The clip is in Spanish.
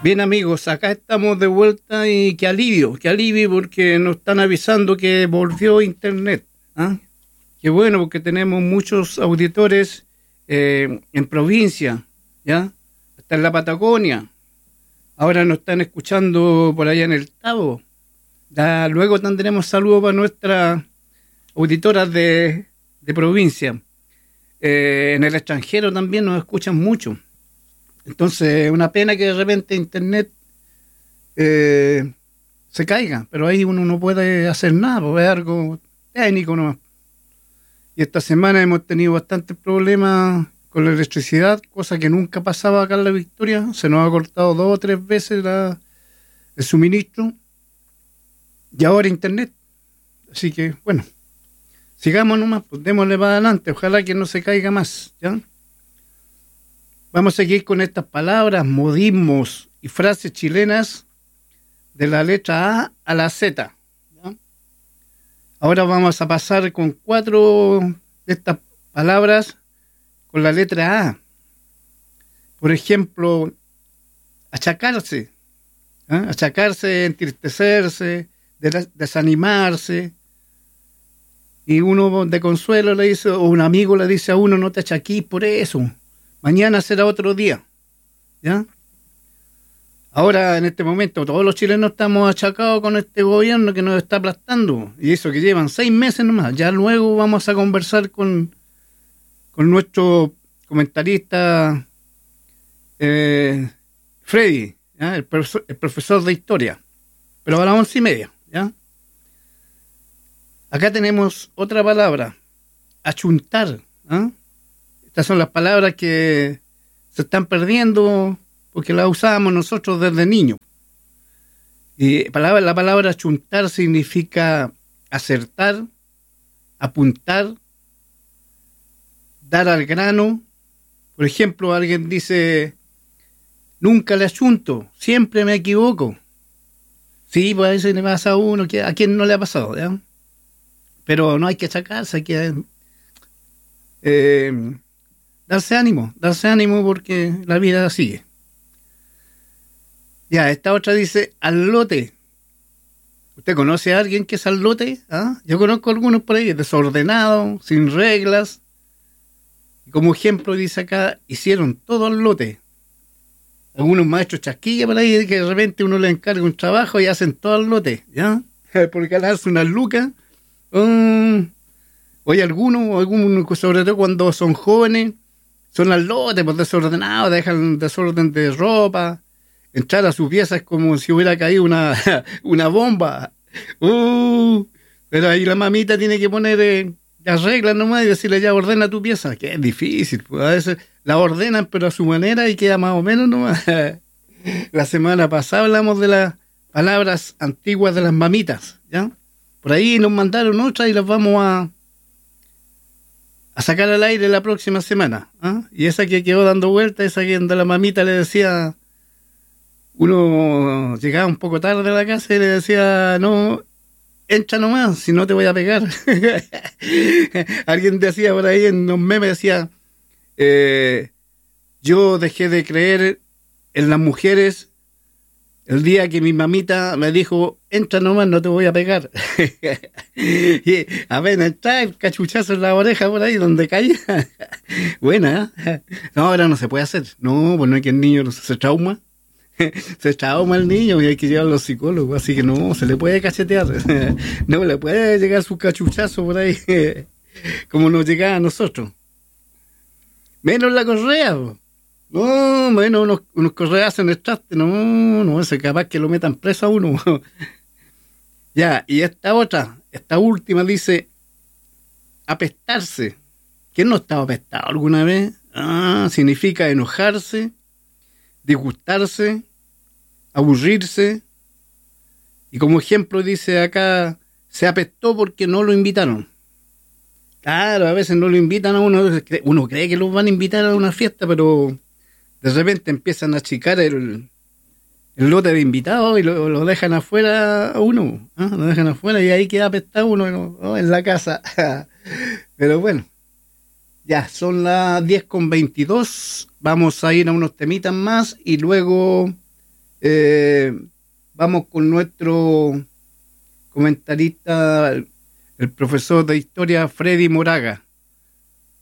Bien amigos, acá estamos de vuelta y qué alivio porque nos están avisando que volvió internet. ¿Ah? Qué bueno porque tenemos muchos auditores en provincia, ¿ya? Hasta en la Patagonia. Ahora nos están escuchando por allá en el Tabo. Ya, luego tendremos saludos para nuestras auditoras de provincia. En el extranjero también nos escuchan mucho. Entonces, una pena que de repente internet se caiga, pero ahí uno no puede hacer nada, porque es algo técnico nomás. Y esta semana hemos tenido bastantes problemas con la electricidad, cosa que nunca pasaba acá en La Victoria. Se nos ha cortado 2 o 3 veces el suministro. Y ahora internet. Así que, bueno, sigamos nomás, pues démosle para adelante. Ojalá que no se caiga más, ¿ya? Vamos a seguir con estas palabras, modismos y frases chilenas de la letra A la Z. ¿Ya? Ahora vamos a pasar con 4 de estas palabras con la letra A. Por ejemplo, achacarse. ¿Eh? Achacarse, entristecerse, desanimarse. Y uno de consuelo le dice, o un amigo le dice a uno, no te achaquís por eso. Mañana será otro día, ¿ya? Ahora, en este momento, todos los chilenos estamos achacados con este gobierno que nos está aplastando. Y eso que llevan 6 meses nomás. Ya luego vamos a conversar con nuestro comentarista Freddy, ¿ya? El profesor de historia. Pero a las 11:30, ¿ya? Acá tenemos otra palabra, achuntar, ¿ah? Estas son las palabras que se están perdiendo porque las usábamos nosotros desde niños. Y la palabra achuntar significa acertar, apuntar, dar al grano. Por ejemplo, alguien dice, nunca le achunto, siempre me equivoco. Sí, pues a veces le pasa a uno, ¿a quién no le ha pasado? ¿Ya? Pero no hay que achacarse, hay que darse ánimo porque la vida sigue. Ya, esta otra dice al lote. ¿Usted conoce a alguien que es al lote? ¿Ah? Yo conozco a algunos por ahí, desordenado, sin reglas. Y como ejemplo dice acá, hicieron todo al lote. Algunos maestros chasquillas por ahí que de repente uno le encarga un trabajo y hacen todo al lote, ¿ya? Por ganarse unas lucas. Oye, algunos, sobre todo cuando son jóvenes, son al lote, pues desordenados, dejan desorden de ropa, entrar a sus piezas como si hubiera caído una bomba. Pero ahí la mamita tiene que poner las reglas nomás y decirle ya ordena tu pieza, que es difícil, pues a veces la ordenan pero a su manera y queda más o menos nomás. La semana pasada hablamos de las palabras antiguas de las mamitas, ¿ya? Por ahí nos mandaron otras y las vamos a sacar al aire la próxima semana. ¿Eh? Y esa que quedó dando vuelta, esa que donde la mamita le decía, uno llegaba un poco tarde a la casa y le decía, no, entra nomás, si no te voy a pegar. Alguien decía por ahí en los memes, decía, yo dejé de creer en las mujeres el día que mi mamita me dijo, entra nomás, no te voy a pegar. Y a ver, entra el cachuchazo en la oreja por ahí donde caía. Buena, ¿eh? No, ahora no se puede hacer. No, pues no hay que el niño se trauma. Se trauma el niño y hay que llevarlo a los psicólogos. Así que no, se le puede cachetear. No le puede llegar su cachuchazo por ahí como nos llegaba a nosotros. Menos la correa, po. No, bueno, unos correas en el traste, no, ese capaz que lo metan preso a uno. Ya, y esta última dice, apestarse. ¿Quién no estaba apestado alguna vez? Significa enojarse, disgustarse, aburrirse. Y como ejemplo dice acá, se apestó porque no lo invitaron. Claro, a veces no lo invitan a uno cree que los van a invitar a una fiesta, pero de repente empiezan a achicar el lote de invitados y lo dejan afuera a uno, ¿eh? Lo dejan afuera y ahí queda apestado uno en la casa. Pero bueno, ya son las 10:22, vamos a ir a unos temitas más y luego Vamos con nuestro comentarista, el profesor de historia Freddy Moraga.